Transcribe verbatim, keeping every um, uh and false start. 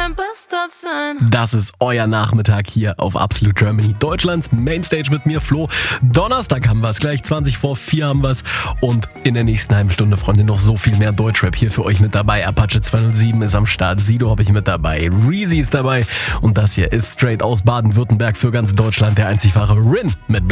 mein Bastard sein. Das ist euer Nachmittag hier auf Absolute Germany, Deutschlands Mainstage mit mir, Flo. Donnerstag haben wir es, gleich zwanzig vor vier haben wir es. Und in der nächsten halben Stunde, Freunde, noch so viel mehr Deutschrap hier für euch mit dabei. Apache zweihundertsieben ist am Start, Sido habe ich mit dabei, Reezy ist dabei. Und das hier ist straight aus Baden-Württemberg für ganz Deutschland der einzig wahre Rin mit